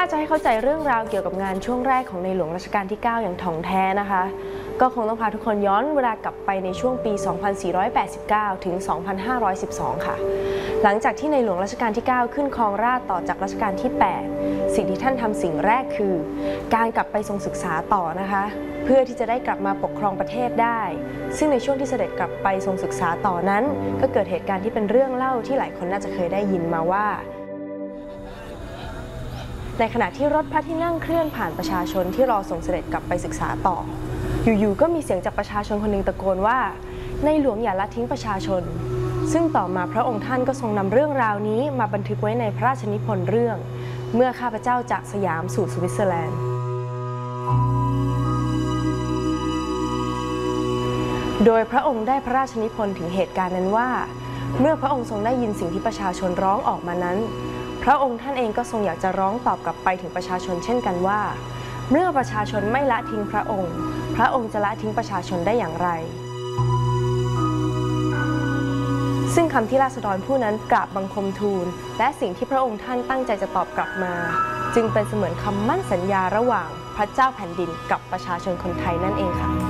าจะให้เข้าใจเรื่องราวเกี่ยวกับงานช่วงแรกของในหลวงรัชกาลที่ 9 อย่างถ่องแท้นะคะก็คงต้องพาทุกคนย้อนเวลากลับไปในช่วงปี 2489 ถึง 2512 ค่ะหลังจากที่ในหลวงรัชกาลที่ 9 ขึ้นครองราชย์ต่อจากรัชกาลที่ 8 สิ่งที่ท่านทำสิ่งแรกคือการกลับไปทรงศึกษาต่อนะคะเพื่อที่จะได้กลับมาปกครองประเทศได้ซึ่งในช่วงที่เสด็จกลับไปทรงศึกษาต่อนั้นก็เกิดเหตุการณ์ที่เป็นเรื่องเล่าที่หลายคนน่าจะเคยได้ยินมาว่าในขณะที่รถพระที่นั่งเคลื่อนผ่านประชาชนที่รอส่งเสด็จกลับไปศึกษาต่ออยู่ๆก็มีเสียงจากประชาชนคนหนึ่งตะโกนว่าในหลวงอย่าละทิ้งประชาชนซึ่งต่อมาพระองค์ท่านก็ทรงนำเรื่องราวนี้มาบันทึกไว้ในพระราชนิพนธ์เรื่องเมื่อข้าพเจ้าจากสยามสู่สวิตเซอร์แลนด์โดยพระองค์ได้พระราชนิพนธ์ถึงเหตุการณ์นั้นว่าเมื่อพระองค์ทรงได้ยินสิ่งที่ประชาชนร้องออกมานั้นพระองค์ท่านเองก็ทรงอยากจะร้องตอบกลับไปถึงประชาชนเช่นกันว่าเมื่อประชาชนไม่ละทิ้งพระองค์พระองค์จะละทิ้งประชาชนได้อย่างไรซึ่งคำที่ราษฎรผู้นั้นกราบบังคมทูลและสิ่งที่พระองค์ท่านตั้งใจจะตอบกลับมาจึงเป็นเสมือนคำมั่นสัญญาระหว่างพระเจ้าแผ่นดินกับประชาชนคนไทยนั่นเองค่ะ